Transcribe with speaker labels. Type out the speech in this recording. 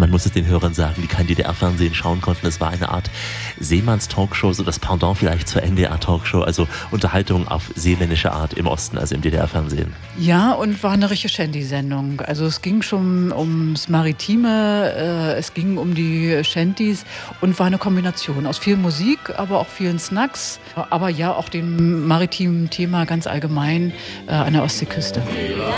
Speaker 1: man muss es den Hörern sagen, die kein DDR-Fernsehen schauen konnten. Es war eine Art Seemanns-Talkshow, so das Pendant vielleicht zur NDR-Talkshow, also Unterhaltung auf seemännische Art im Osten, also im DDR-Fernsehen.
Speaker 2: Ja, und war eine richtige Shanty-Sendung. Also es ging schon ums Maritime, es ging um die Shanties und war eine Kombination aus viel Musik, aber auch vielen Snacks, aber ja auch dem maritimen Thema ganz allgemein an der Ostseeküste.